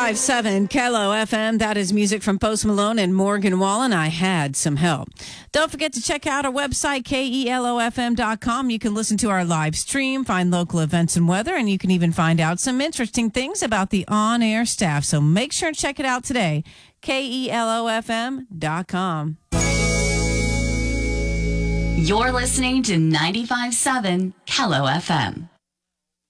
95.7 KELO FM. That is music from Post Malone and Morgan Wallen. I Had Some Help. Don't forget to check out our website, KELOFM.com. You can listen to our live stream, find local events and weather, and you can even find out some interesting things about the on-air staff. So make sure to check it out today, KELOFM.com. You're listening to 95.7 KELO FM.